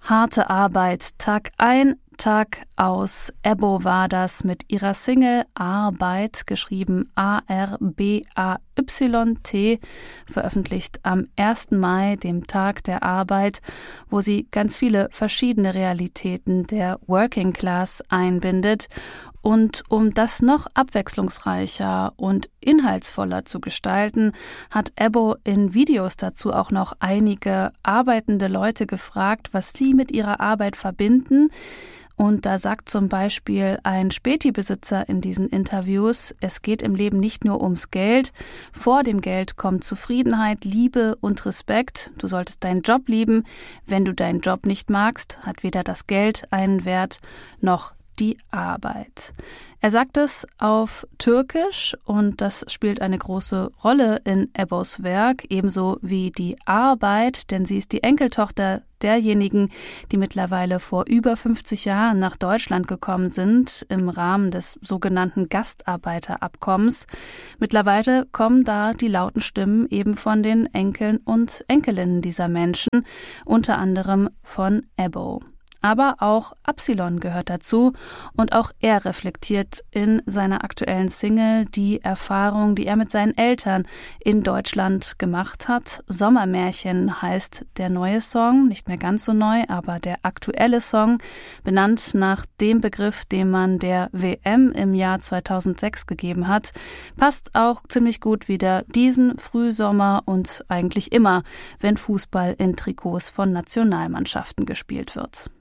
Harte Arbeit, Tag ein, Tag aus. Ebbo war das mit ihrer Single Arbeit, geschrieben A-R-B-A-Y-T, veröffentlicht am 1. Mai, dem Tag der Arbeit, wo sie ganz viele verschiedene Realitäten der Working Class einbindet. Und um das noch abwechslungsreicher und inhaltsvoller zu gestalten, hat Ebbo in Videos dazu auch noch einige arbeitende Leute gefragt, was sie mit ihrer Arbeit verbinden. Und da sagt zum Beispiel ein Späti-Besitzer in diesen Interviews, es geht im Leben nicht nur ums Geld. Vor dem Geld kommt Zufriedenheit, Liebe und Respekt. Du solltest deinen Job lieben. Wenn du deinen Job nicht magst, hat weder das Geld einen Wert noch die Arbeit. Er sagt es auf Türkisch und das spielt eine große Rolle in Ebbos Werk, ebenso wie die Arbeit, denn sie ist die Enkeltochter derjenigen, die mittlerweile vor über 50 Jahren nach Deutschland gekommen sind, im Rahmen des sogenannten Gastarbeiterabkommens. Mittlerweile kommen da die lauten Stimmen eben von den Enkeln und Enkelinnen dieser Menschen, unter anderem von Ebbo. Aber auch Absilon gehört dazu und auch er reflektiert in seiner aktuellen Single die Erfahrung, die er mit seinen Eltern in Deutschland gemacht hat. Sommermärchen heißt der neue Song, nicht mehr ganz so neu, aber der aktuelle Song, benannt nach dem Begriff, den man der WM im Jahr 2006 gegeben hat, passt auch ziemlich gut wieder diesen Frühsommer und eigentlich immer, wenn Fußball in Trikots von Nationalmannschaften gespielt wird.